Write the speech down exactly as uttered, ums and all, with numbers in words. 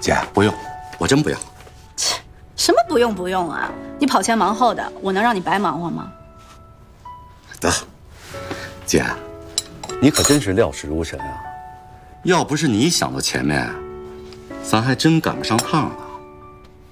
姐不用，我真不要。 切，什么不用不用啊？你跑前忙后的，我能让你白忙活吗？ 得，姐，你可真是料事如神啊！要不是你想到前面，咱还真赶不上趟了。